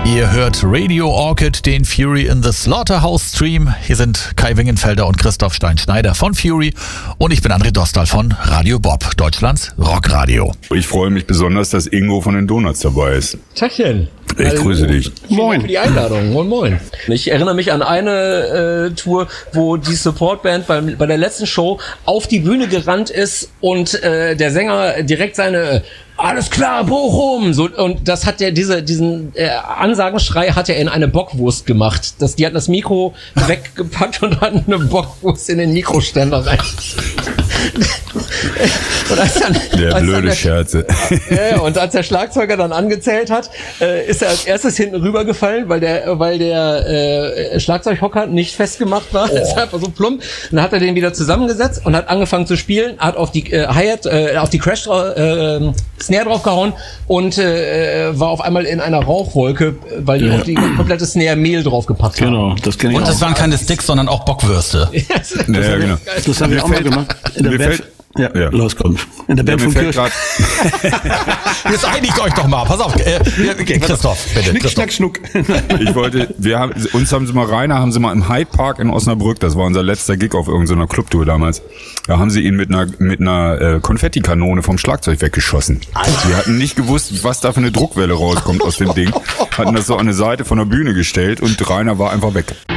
Ihr hört Radio Orchid, den Fury in the Slaughterhouse Stream. Hier sind Kai Wingenfelder und Christoph Stein-Schneider von Fury und ich bin André Dostal von Radio Bob, Deutschlands Rockradio. Ich freue mich besonders, dass Ingo von den Donuts dabei ist. Tachchen. Ich grüße dich. Moin. Für die Einladung. Moin, moin. Ich erinnere mich an eine Tour, wo die Supportband bei der letzten Show auf die Bühne gerannt ist und der Sänger direkt seine alles klar, Bochum! So, und das hat diesen Ansagenschrei hat er in eine Bockwurst gemacht. Die hatten das Mikro weggepackt und hatten eine Bockwurst in den Mikroständer rein. Und Scherze. Und als der Schlagzeuger dann angezählt hat, ist er als erstes hinten rübergefallen, weil der Schlagzeughocker nicht festgemacht war. Das ist einfach so plump. Dann hat er den wieder zusammengesetzt und hat angefangen zu spielen, hat auf die Hi-Hat, auf die Crash Snare draufgehauen und war auf einmal in einer Rauchwolke, weil die auf die komplette Snare Mehl draufgepackt haben. Genau, das kenne ich Und auch. das waren keine Sticks, sondern auch Bockwürste. Ja, genau. Das habe ich auch mal gemacht. In der Band. Ja, los, komm. In der Band von Kirch. Jetzt einigt euch doch mal. Pass auf. Christoph, bitte. Schnick, schnack, schnuck. Uns haben sie mal im Hyde Park in Osnabrück, das war unser letzter Gig auf irgendeiner Clubtour damals. Da haben sie ihn mit einer Konfettikanone vom Schlagzeug weggeschossen. Wir hatten nicht gewusst, was da für eine Druckwelle rauskommt aus dem Ding. Hatten das so an eine Seite von der Bühne gestellt und Rainer war einfach weg.